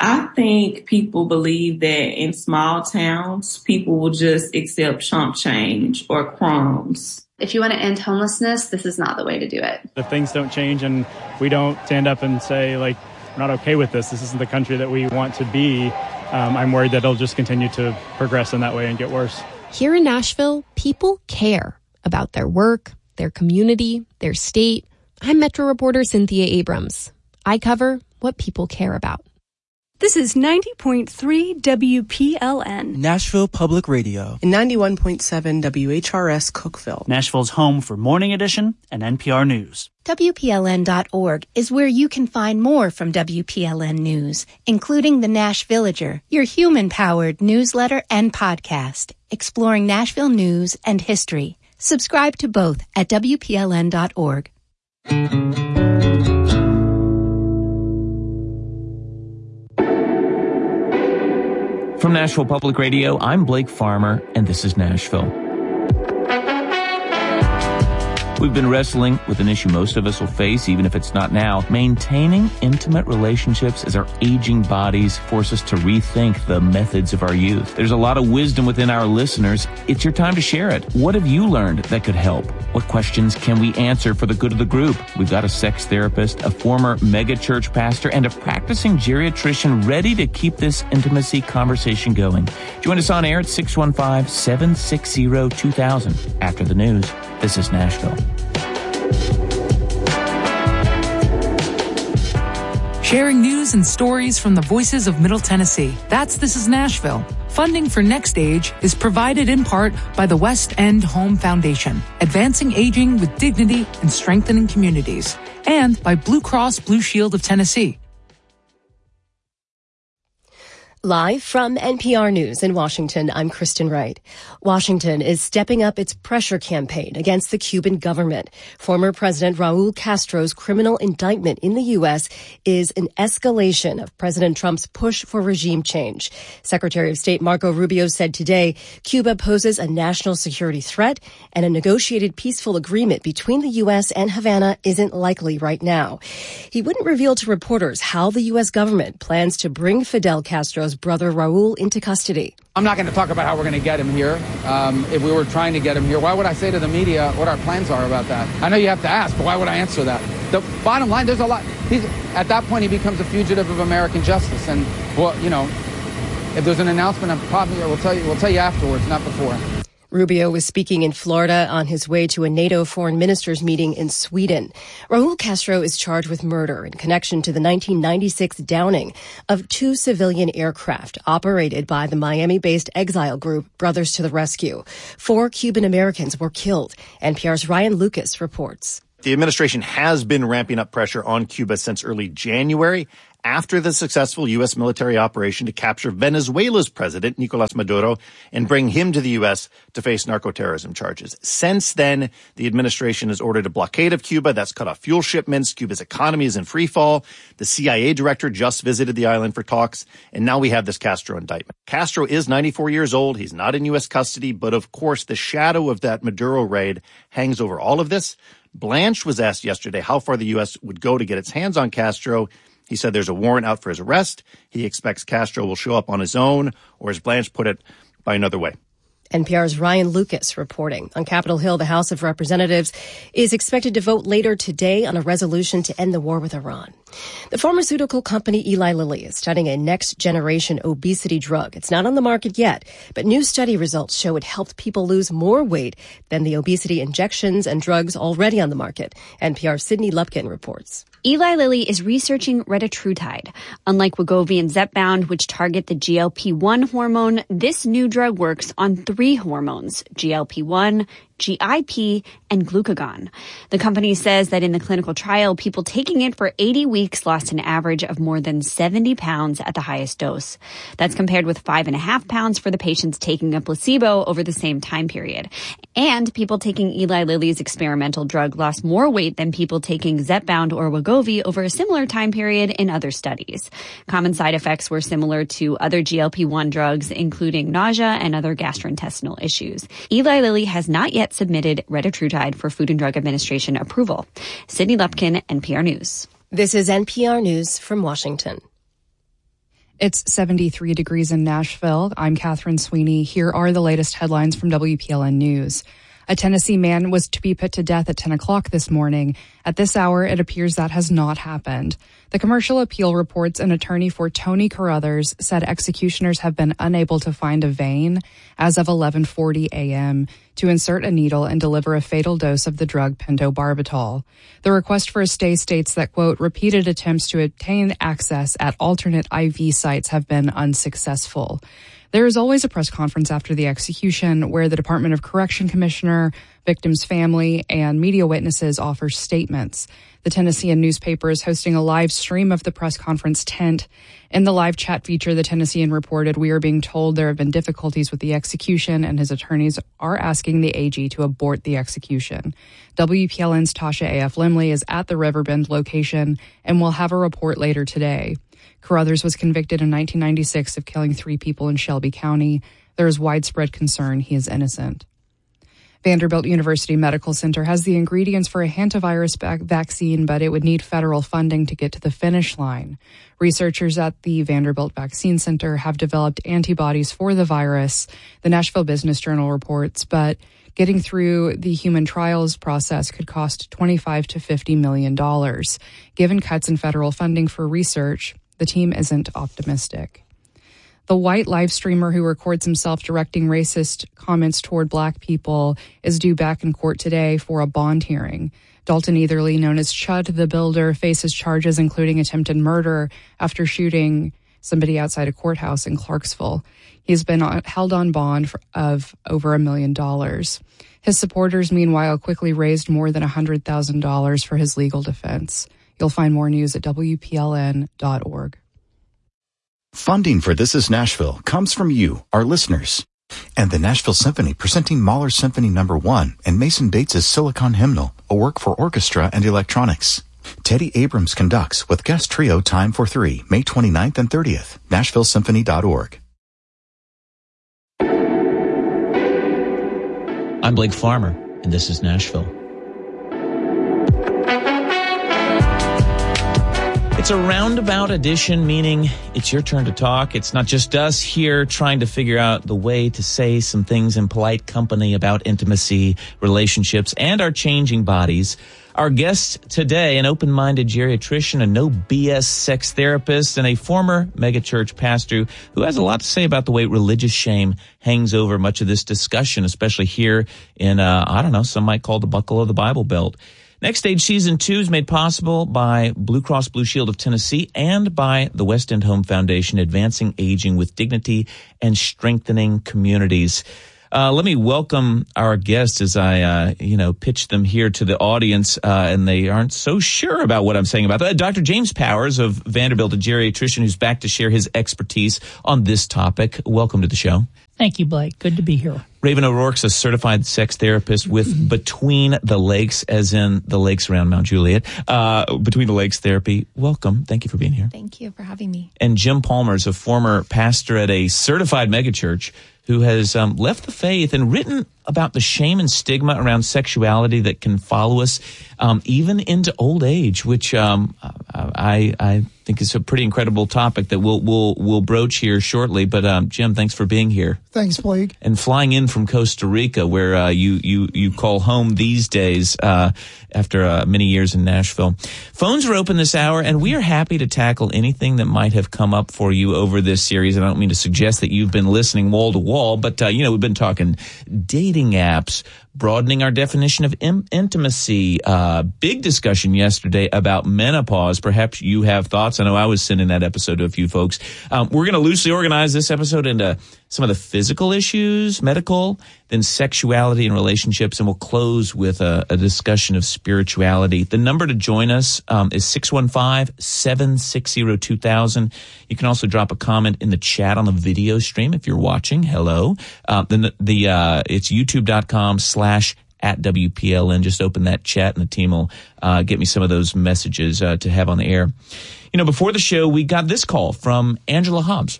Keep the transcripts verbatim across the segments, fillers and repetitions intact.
I think people believe that in small towns, people will just accept chump change or crumbs. If you want to end homelessness, this is not the way to do it. If things don't change and we don't stand up and say, like, we're not okay with this, this isn't the country that we want to be, um, I'm worried that it'll just continue to progress in that way and get worse. Here in Nashville, people care about their work, their community, their state. I'm Metro reporter Cynthia Abrams. I cover what people care about. This is ninety point three W P L N. Nashville Public Radio. And ninety-one point seven W H R S Cookeville. Nashville's home for Morning Edition and N P R News. W P L N dot org is where you can find more from W P L N News, including the Nash Villager, your human-powered newsletter and podcast, exploring Nashville news and history. Subscribe to both at W P L N dot org. From Nashville Public Radio, I'm Blake Farmer, and this is Nashville. We've been wrestling with an issue most of us will face, even if it's not now. Maintaining intimate relationships as our aging bodies force us to rethink the methods of our youth. There's a lot of wisdom within our listeners. It's your time to share it. What have you learned that could help? What questions can we answer for the good of the group? We've got a sex therapist, a former megachurch pastor, and a practicing geriatrician ready to keep this intimacy conversation going. Join us on air at six one five, seven six zero, two thousand. After the news, this is Nashville. Sharing news and stories from the voices of Middle Tennessee. That's This is Nashville. Funding for Next Stage is provided in part by the West End Home Foundation, advancing aging with dignity and strengthening communities, and by Blue Cross Blue Shield of Tennessee. Live from N P R News in Washington, I'm Kristen Wright. Washington is stepping up its pressure campaign against the Cuban government. Former President Raul Castro's criminal indictment in the U S is an escalation of President Trump's push for regime change. Secretary of State Marco Rubio said today Cuba poses a national security threat and a negotiated peaceful agreement between the U S and Havana isn't likely right now. He wouldn't reveal to reporters how the U S government plans to bring Fidel Castro's brother Raul into custody. I'm not going to talk about how we're going to get him here. Um, if we were trying to get him here, why would I say to the media what our plans are about that? I know you have to ask, but why would I answer that? The bottom line, there's a lot. He's, at that point, he becomes a fugitive of American justice. And, well, you know, if there's an announcement, I'm probably, we'll tell you, we'll tell you afterwards, not before. Rubio was speaking in Florida on his way to a NATO foreign ministers meeting in Sweden. Raul Castro is charged with murder in connection to the nineteen ninety-six downing of two civilian aircraft operated by the Miami-based exile group Brothers to the Rescue. Four Cuban Americans were killed. N P R's Ryan Lucas reports. The administration has been ramping up pressure on Cuba since early January, after the successful U S military operation to capture Venezuela's president, Nicolas Maduro, and bring him to the U S to face narco-terrorism charges. Since then, the administration has ordered a blockade of Cuba that's cut off fuel shipments. Cuba's economy is in free fall. The C I A director just visited the island for talks, and now we have this Castro indictment. Castro is ninety-four years old. He's not in U S custody, but of course, the shadow of that Maduro raid hangs over all of this. Blanche was asked yesterday how far the U S would go to get its hands on Castro. He said there's a warrant out for his arrest. He expects Castro will show up on his own, or as Blanche put it, by another way. N P R's Ryan Lucas reporting. On Capitol Hill, the House of Representatives is expected to vote later today on a resolution to end the war with Iran. The pharmaceutical company Eli Lilly is studying a next-generation obesity drug. It's not on the market yet, but new study results show it helped people lose more weight than the obesity injections and drugs already on the market. N P R's Sydney Lupkin reports. Eli Lilly is researching retatrutide. Unlike Wegovy and Zepbound, which target the G L P one hormone, this new drug works on three hormones, G L P one, G I P, and glucagon. The company says that in the clinical trial, people taking it for eighty weeks lost an average of more than seventy pounds at the highest dose. That's compared with five and a half pounds for the patients taking a placebo over the same time period. And people taking Eli Lilly's experimental drug lost more weight than people taking Zepbound or Wegovy over a similar time period in other studies. Common side effects were similar to other G L P one drugs, including nausea and other gastrointestinal issues. Eli Lilly has not yet submitted retatrutide for Food and Drug Administration approval. Sydney Lupkin, N P R News. This is N P R News from Washington. It's seventy-three degrees in Nashville. I'm Catherine Sweeney. Here are the latest headlines from W P L N News. A Tennessee man was to be put to death at ten o'clock this morning. At this hour, it appears that has not happened. The Commercial Appeal reports an attorney for Tony Carruthers said executioners have been unable to find a vein as of eleven forty a.m. to insert a needle and deliver a fatal dose of the drug pentobarbital. The request for a stay states that, quote, repeated attempts to obtain access at alternate I V sites have been unsuccessful. There is always a press conference after the execution where the Department of Correction Commissioner, victim's family, and media witnesses offer statements. The Tennessean newspaper is hosting a live stream of the press conference tent. In the live chat feature, the Tennessean reported, we are being told there have been difficulties with the execution and his attorneys are asking the A G to abort the execution. W P L N's Tasha A F Limley is at the Riverbend location and will have a report later today. Carruthers was convicted in nineteen ninety-six of killing three people in Shelby County. There is widespread concern he is innocent. Vanderbilt University Medical Center has the ingredients for a hantavirus vac- vaccine, but it would need federal funding to get to the finish line. Researchers at the Vanderbilt Vaccine Center have developed antibodies for the virus, the Nashville Business Journal reports, but getting through the human trials process could cost twenty-five to fifty million dollars. Given cuts in federal funding for research, the team isn't optimistic. The white live streamer who records himself directing racist comments toward black people is due back in court today for a bond hearing. Dalton Etherly, known as Chud the Builder, faces charges including attempted murder after shooting somebody outside a courthouse in Clarksville. He's been held on bond for, of over a million dollars. His supporters, meanwhile, quickly raised more than one hundred thousand dollars for his legal defense. You'll find more news at W P L N dot org. Funding for This Is Nashville comes from you, our listeners. And the Nashville Symphony presenting Mahler's Symphony Number One and Mason Bates's Silicon Hymnal, a work for orchestra and electronics. Teddy Abrams conducts with guest trio Time for Three, May twenty-ninth and thirtieth, Nashville Symphony dot org. I'm Blake Farmer, and this is Nashville. It's a roundabout edition, meaning it's your turn to talk. It's not just us here trying to figure out the way to say some things in polite company about intimacy, relationships, and our changing bodies. Our guest today, an open-minded geriatrician, a no B S sex therapist, and a former megachurch pastor who has a lot to say about the way religious shame hangs over much of this discussion, especially here in, uh, I don't know, some might call the buckle of the Bible Belt. Next Stage Season two is made possible by Blue Cross Blue Shield of Tennessee and by the West End Home Foundation, advancing aging with dignity and strengthening communities. Uh, let me welcome our guests as I, uh, you know, pitch them here to the audience, uh, and they aren't so sure about what I'm saying about that. Doctor James Powers of Vanderbilt, a geriatrician who's back to share his expertise on this topic. Welcome to the show. Thank you, Blake. Good to be here. Raven O'Rourke's a certified sex therapist with Between the Lakes, as in the lakes around Mount Juliet. Uh, Between the Lakes Therapy. Welcome. Thank you for being here. Thank you for having me. And Jim Palmer's a former pastor at a certified megachurch who has um, left the faith and written about the shame and stigma around sexuality that can follow us um, even into old age, which um, I, I think is a pretty incredible topic that we'll we'll we'll broach here shortly. But um, Jim, thanks for being here. Thanks, Blake. And flying in from Costa Rica, where uh, you you you call home these days uh, after uh, many years in Nashville. Phones are open this hour, and we are happy to tackle anything that might have come up for you over this series. And I don't mean to suggest that you've been listening wall to wall, but uh, you know, we've been talking dating apps, broadening our definition of in- intimacy. Uh, big discussion yesterday about menopause. Perhaps you have thoughts. I know I was sending that episode to a few folks. Um, we're going to loosely organize this episode into some of the physical issues, medical, then sexuality and relationships, and we'll close with a, a discussion of spirituality. The number to join us um, is six one five, seven six zero, two thousand. You can also drop a comment in the chat on the video stream if you're watching. Hello. Uh, the, the uh, it's youtube.com slash at W P L N. Just open that chat and the team will uh, get me some of those messages uh, to have on the air. You know, before the show, we got this call from Angela Hobbs.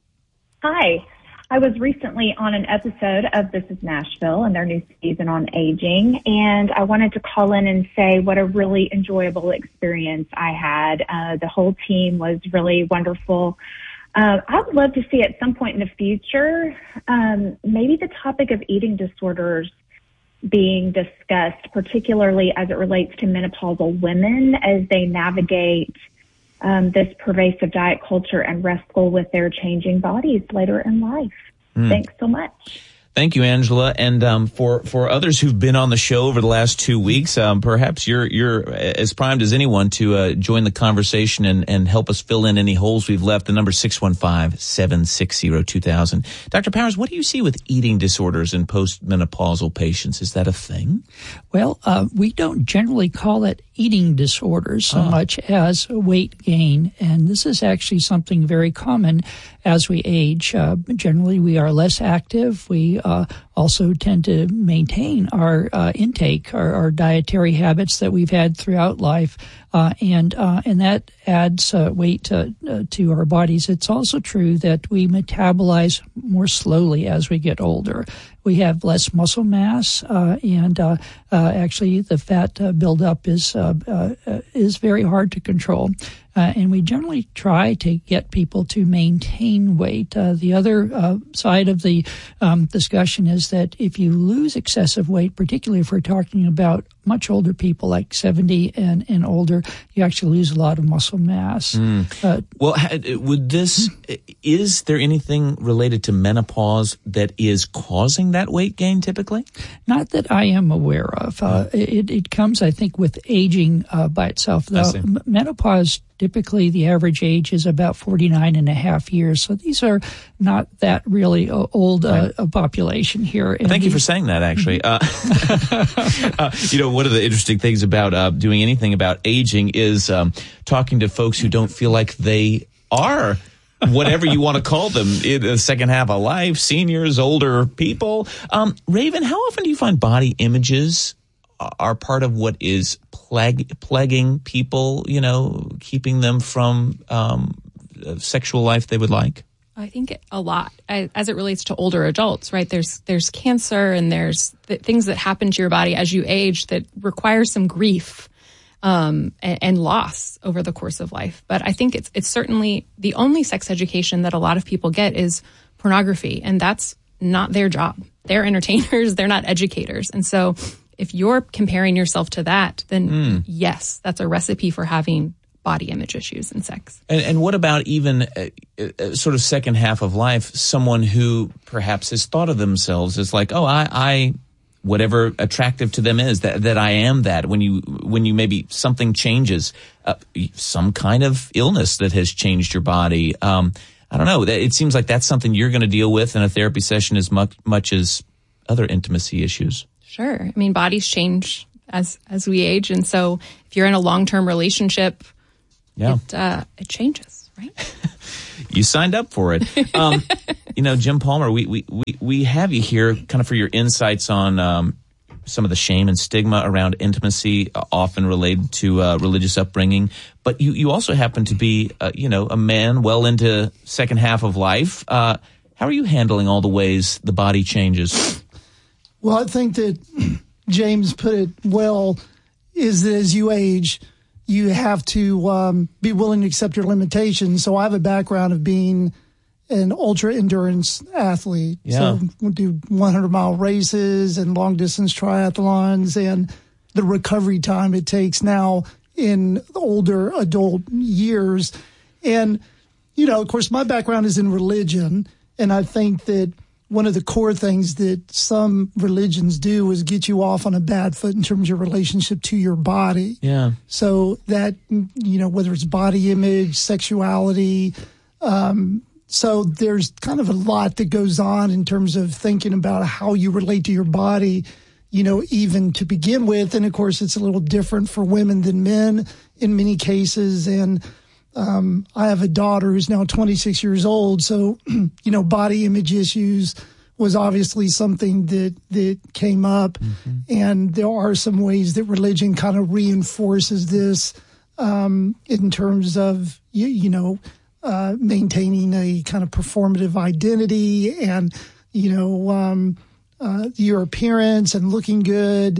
Hi. I was recently on an episode of This is Nashville and their new season on aging, and I wanted to call in and say what a really enjoyable experience I had. Uh, the whole team was really wonderful. Uh, I would love to see at some point in the future, um, maybe the topic of eating disorders being discussed, particularly as it relates to menopausal women as they navigate um, this pervasive diet culture and wrestle with their changing bodies later in life. Mm. Thanks so much. Thank you, Angela. And um, for for others who've been on the show over the last two weeks, um, perhaps you're you're as primed as anyone to uh, join the conversation and, and help us fill in any holes we've left. The number six one five, seven six zero, two thousand. Doctor Powers, what do you see with eating disorders in postmenopausal patients? Is that a thing? Well, uh, we don't generally call it eating disorders so oh. much as weight gain, and this is actually something very common as we age. Uh, generally, we are less active. We uh, also tend to maintain our uh, intake, our, our dietary habits that we've had throughout life, uh, and uh, and that adds uh, weight to, uh, to our bodies. It's also true that we metabolize more slowly as we get older. We have less muscle mass, uh, and uh, uh, actually the fat uh, buildup is uh, uh, is very hard to control. Uh, and we generally try to get people to maintain weight. Uh, the other uh, side of the um, discussion is that if you lose excessive weight, particularly if we're talking about much older people like seventy and, and older, you actually lose a lot of muscle mass. Mm. Uh, well, would this, is there anything related to menopause that is causing that weight gain typically? Not that I am aware of. Uh, it, it comes, I think, with aging uh, by itself. The menopause, typically the average age is about forty-nine and a half years. So these are not that really uh, old uh, right. population here. Well, thank you for saying that, actually. uh, uh, you know, one of the interesting things about uh, doing anything about aging is um, talking to folks who don't feel like they are whatever you want to call them in the second half of life, seniors, older people. Um, Raven, how often do you find body images are part of what is plague, plaguing people, you know, keeping them from um, a sexual life they would like? I think a lot as it relates to older adults, right? There's there's cancer and there's th- things that happen to your body as you age that require some grief um, and, and loss over the course of life. But I think it's it's certainly the only sex education that a lot of people get is pornography, and that's not their job. They're entertainers, they're not educators. And so if you're comparing yourself to that, then mm. yes, that's a recipe for having body image issues in sex. And, and what about even uh, uh, sort of second half of life, someone who perhaps has thought of themselves as like, oh, I, I, whatever attractive to them is, that, that I am that. When you, when you maybe something changes, uh, some kind of illness that has changed your body. Um, I don't know. It seems like that's something you're going to deal with in a therapy session as much, much as other intimacy issues. Sure. I mean, bodies change as, as we age. And so if you're in a long-term relationship, yeah. it, uh, it changes, right? You signed up for it. Um, you know, Jim Palmer, we, we, we, we have you here kind of for your insights on um, some of the shame and stigma around intimacy, uh, often related to uh, religious upbringing. But you, you also happen to be, uh, you know, a man well into second half of life. Uh, how are you handling all the ways the body changes? Well, I think that James put it well, is that as you age, you have to um, be willing to accept your limitations. So I have a background of being an ultra endurance athlete. Yeah. So we do hundred mile races and long distance triathlons, and the recovery time it takes now in older adult years. And, you know, of course, my background is in religion, and I think that one of the core things that some religions do is get you off on a bad foot in terms of your relationship to your body. Yeah. So that, you know, whether it's body image, sexuality, um, so there's kind of a lot that goes on in terms of thinking about how you relate to your body, you know, even to begin with. And of course, it's a little different for women than men in many cases. And Um, I have a daughter who's now twenty-six years old. So, you know, body image issues was obviously something that, that came up. Mm-hmm. And there are some ways that religion kind of reinforces this, um, in terms of, you, you know, uh, maintaining a kind of performative identity and, you know, um, uh, your appearance and looking good.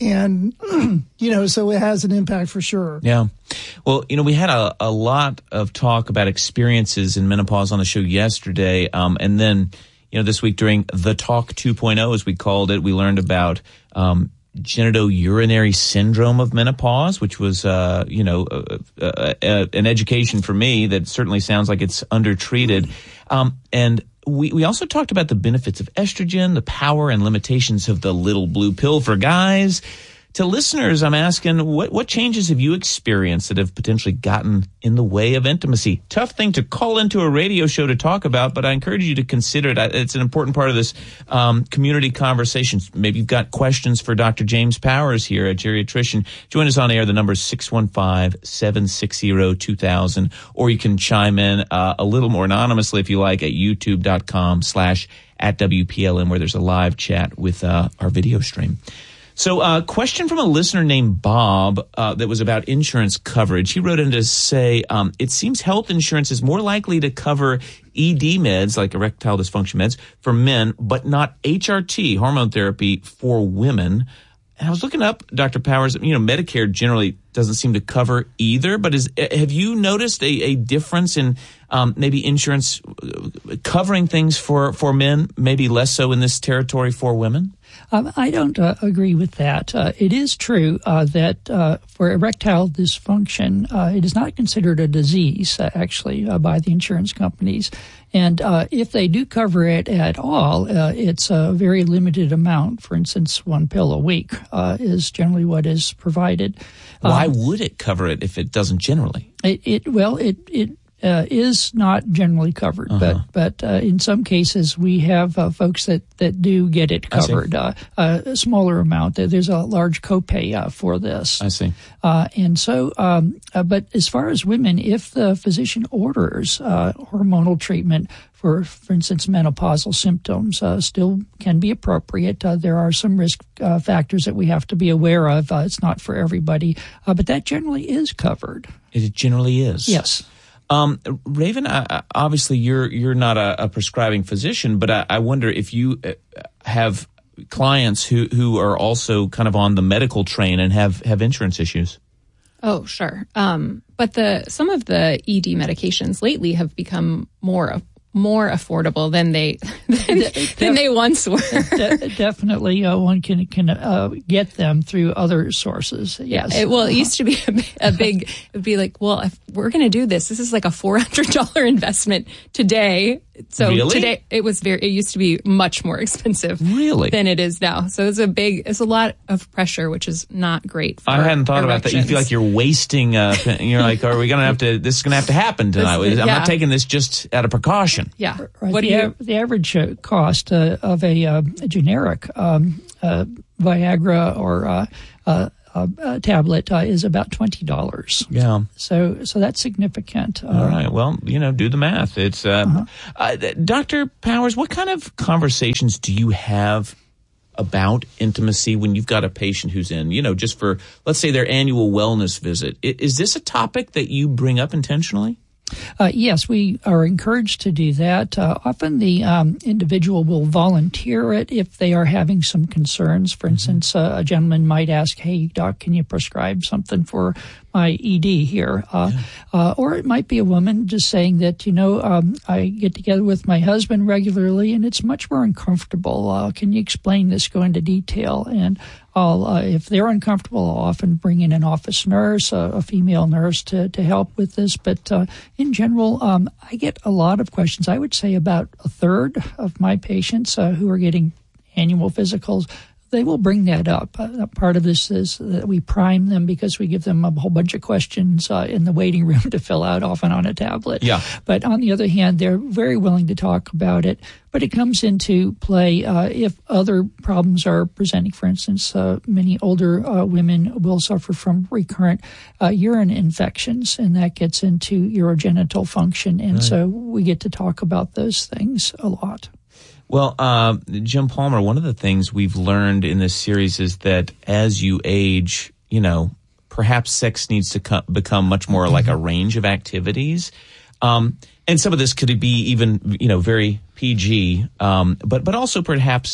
And, you know, so it has an impact for sure. Yeah. Well, you know, we had a, a lot of talk about experiences in menopause on the show yesterday. Um, and then, you know, this week during the Talk two point oh, as we called it, we learned about um, genitourinary syndrome of menopause, which was, uh, you know, uh, uh, uh, an education for me that certainly sounds like it's undertreated. Um, and we, we also talked about the benefits of estrogen, the power and limitations of the little blue pill for guys. To listeners, I'm asking, what, what changes have you experienced that have potentially gotten in the way of intimacy? Tough thing to call into a radio show to talk about, but I encourage you to consider it. It's an important part of this um, community conversation. Maybe you've got questions for Doctor James Powers here, a geriatrician. Join us on air. The number is six one five, seven six zero, two thousand, or you can chime in uh, a little more anonymously if you like at youtube.com slash at WPLN, where there's a live chat with uh, our video stream. So a uh, question from a listener named Bob uh, that was about insurance coverage. He wrote in to say, um, it seems health insurance is more likely to cover E D meds, like erectile dysfunction meds, for men, but not H R T, hormone therapy, for women. And I was looking up, Doctor Powers, you know, Medicare generally doesn't seem to cover either, but is have you noticed a, a difference in um, maybe insurance covering things for, for men, maybe less so in this territory for women? Um, I don't uh, agree with that. Uh, it is true uh, that uh, for erectile dysfunction, uh, it is not considered a disease, uh, actually, uh, by the insurance companies. And uh, if they do cover it at all, uh, it's a very limited amount. For instance, one pill a week uh, is generally what is provided. Why Um, would it cover it if it doesn't generally? It, it well, it it uh, is not generally covered, Uh-huh. but but uh, in some cases we have uh, folks that, that do get it I see. covered. Uh, a smaller amount. There's a large copay uh, for this. I see. Uh, and so, um, uh, but as far as women, if the physician orders uh, hormonal treatment for, for instance, menopausal symptoms, uh, still can be appropriate. Uh, there are some risk uh, factors that we have to be aware of. Uh, it's not for everybody, uh, but that generally is covered. It generally is. Yes. Um, Raven, I, I- obviously you're you're not a, a prescribing physician, but I, I wonder if you uh, have clients who, who are also kind of on the medical train and have, have insurance issues. Oh, sure. Um, but the some of the E D medications lately have become more more affordable than they than, than they once were. De- definitely, uh, one can can uh, get them through other sources. Yes. Yeah. It, well, it used to be a, a big. It would be like, well, if we're going to do this, this is like a four hundred dollar investment today. So Really? today it was very. It used to be much more expensive, Really? than it is now. So it's a big. It's a lot of pressure, which is not great. For I hadn't thought about that. You feel like you're wasting. Uh, you're like, are we going to have to? This is going to have to happen tonight. This- I'm yeah. not taking this just out of precaution. Yeah. Right. What do the, you? av- the average uh, cost uh, of a, uh, a generic um, uh, Viagra or uh, uh, uh, uh, tablet uh, is about twenty dollars. Yeah. So, so that's significant. Uh, All right. Well, you know, do the math. It's uh, Uh-huh. uh, Doctor Powers. What kind of conversations do you have about intimacy when you've got a patient who's in, you know, just for, let's say, their annual wellness visit? I- Is this a topic that you bring up intentionally? Uh, yes, we are encouraged to do that. Uh, often the um, individual will volunteer it if they are having some concerns. For instance, uh, a gentleman might ask, hey, doc, can you prescribe something for my E D here? Uh, yeah. uh, or it might be a woman just saying that, you know, um, I get together with my husband regularly and it's much more uncomfortable. Uh, can you explain this, go into detail? And I'll, uh, if they're uncomfortable, I'll often bring in an office nurse, a, a female nurse to, to help with this. But uh, in general, um, I get a lot of questions. I would say about a third of my patients uh, who are getting annual physicals, they will bring that up. Uh, part of this is that we prime them because we give them a whole bunch of questions uh, in the waiting room to fill out, often on a tablet. Yeah. But on the other hand, they're very willing to talk about it. But it comes into play uh, if other problems are presenting. For instance, uh, many older uh, women will suffer from recurrent uh, urine infections, and that gets into urogenital function. And Right. so we get to talk about those things a lot. Well, uh, Jim Palmer, one of the things we've learned in this series is that as you age, you know, perhaps sex needs to co- become much more like a range of activities. Um, and some of this could be even, you know, very P G, um, but, but also perhaps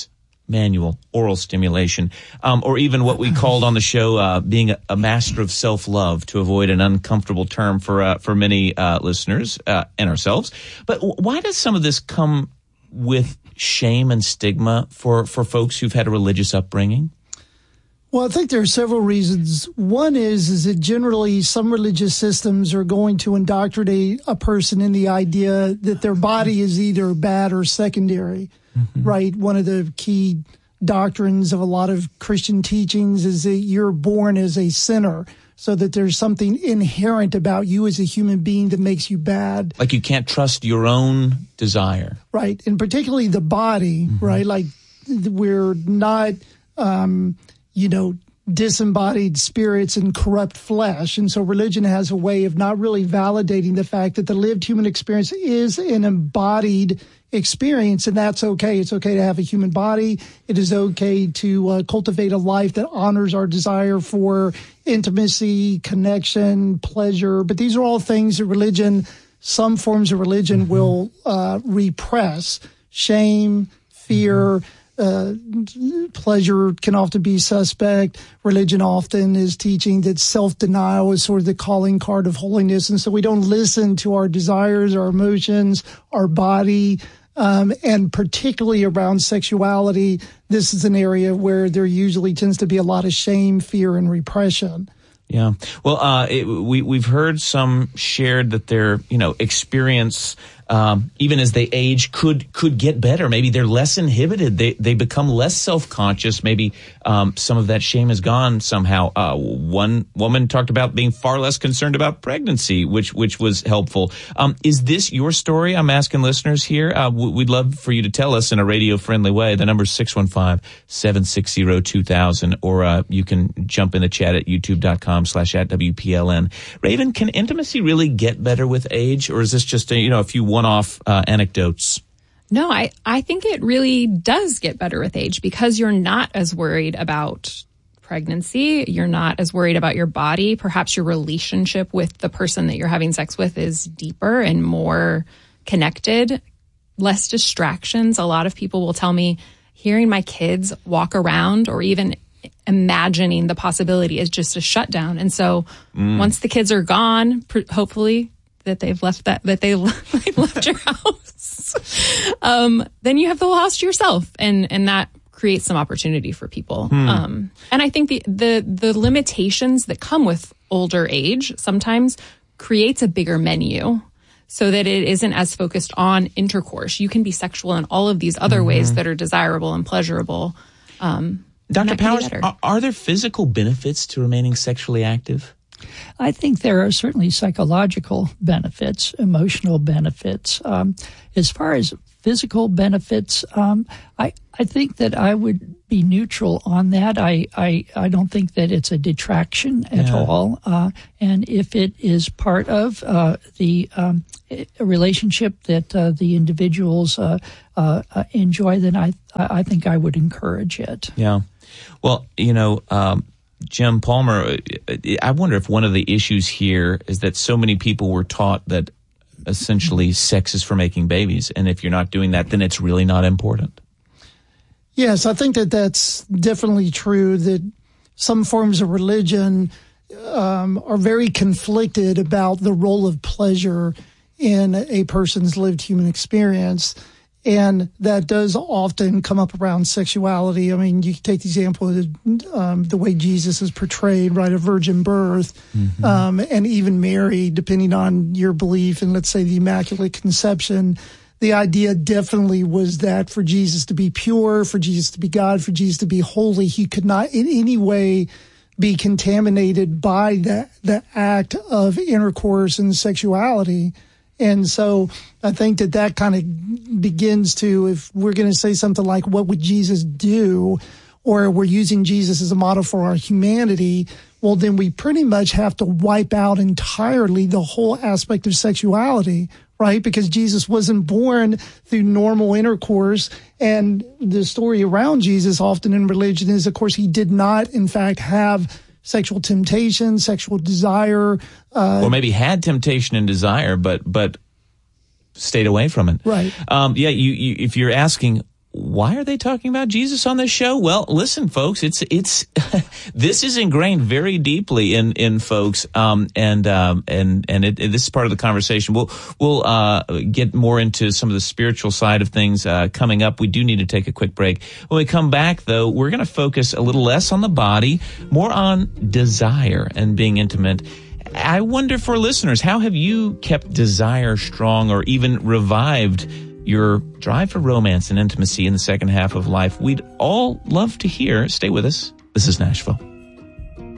manual oral stimulation, um, or even what we called on the show uh, being a, a master of self-love, to avoid an uncomfortable term for uh, for many uh, listeners uh, and ourselves. But w- why does some of this come with shame and stigma for, for folks who've had a religious upbringing? Well, I think there are several reasons. One is, is that generally some religious systems are going to indoctrinate a person in the idea that their body is either bad or secondary, mm-hmm. right? One of the key doctrines of a lot of Christian teachings is that you're born as a sinner, so that there's something inherent about you as a human being that makes you bad. Like you can't trust your own desire. Right. And particularly the body, mm-hmm. right? Like we're not... Um, you know, disembodied spirits and corrupt flesh. And so religion has a way of not really validating the fact that the lived human experience is an embodied experience, and that's okay. It's okay to have a human body. It is okay to uh, cultivate a life that honors our desire for intimacy, connection, pleasure. But these are all things that religion, some forms of religion mm-hmm. will uh, repress. Shame, fear, mm-hmm. Uh, pleasure can often be suspect. Religion often is teaching that self-denial is sort of the calling card of holiness. And so we don't listen to our desires, our emotions, our body, um, and particularly around sexuality. This is an area where there usually tends to be a lot of shame, fear, and repression. Yeah. Well, uh, it, we, we've heard some shared that their, you know, experience, um, even as they age, could could get better. Maybe they're less inhibited. They they become less self-conscious. Maybe um, some of that shame is gone somehow. Uh, one woman talked about being far less concerned about pregnancy, which which was helpful. Um, is this your story? I'm asking listeners here. Uh, we'd love for you to tell us in a radio-friendly way. The number is six one five, seven six zero, two thousand, or uh, you can jump in the chat at youtube.com slash at WPLN. Raven, can intimacy really get better with age, or is this just a, you know, a few one-off uh, anecdotes? No, I, I think it really does get better with age because you're not as worried about pregnancy. You're not as worried about your body. Perhaps your relationship with the person that you're having sex with is deeper and more connected, less distractions. A lot of people will tell me hearing my kids walk around or even imagining the possibility is just a shutdown. And so mm. once the kids are gone, pr- hopefully that they've left that, that they they've left your house, um, then you have the house to yourself. And, and that creates some opportunity for people. Hmm. Um, and I think the, the, the limitations that come with older age sometimes creates a bigger menu so that it isn't as focused on intercourse. You can be sexual in all of these other mm-hmm. ways that are desirable and pleasurable. Um, Doctor Powers, are, are there physical benefits to remaining sexually active? I think there are certainly psychological benefits, emotional benefits. Um, as far as physical benefits, um, I, I think that I would be neutral on that. I, I, I don't think that it's a detraction at yeah. all. Uh, and if it is part of uh, the um, a relationship that uh, the individuals uh, uh, enjoy, then I, I think I would encourage it. Yeah. Well, you know, um, Jim Palmer, I wonder if one of the issues here is that so many people were taught that essentially sex is for making babies. And if you're not doing that, then it's really not important. Yes, I think that that's definitely true, that some forms of religion um, are very conflicted about the role of pleasure in a person's lived human experience. And that does often come up around sexuality. I mean, you can take the example of um, the way Jesus is portrayed, right, a virgin birth, mm-hmm. um, and even Mary, depending on your belief in, let's say, the Immaculate Conception. The idea definitely was that for Jesus to be pure, for Jesus to be God, for Jesus to be holy, he could not in any way be contaminated by that the act of intercourse and sexuality. And so I think that that kind of begins to, if we're going to say something like, what would Jesus do? Or we're using Jesus as a model for our humanity, well, then we pretty much have to wipe out entirely the whole aspect of sexuality, right? Because Jesus wasn't born through normal intercourse. And the story around Jesus often in religion is, of course, he did not, in fact, have sexual temptation, sexual desire. Uh, or maybe had temptation and desire, but but stayed away from it. Right. Um, yeah, you, you, if you're asking why are they talking about Jesus on this show? Well, listen, folks, it's it's this is ingrained very deeply in in folks, um, and um, and and it, it, this is part of the conversation. We'll we'll uh, get more into some of the spiritual side of things uh, coming up. We do need to take a quick break. When we come back, though, we're going to focus a little less on the body, more on desire and being intimate. I wonder for listeners, how have you kept desire strong or even revived your drive for romance and intimacy in the second half of life? We'd all love to hear. Stay with us. This is Nashville.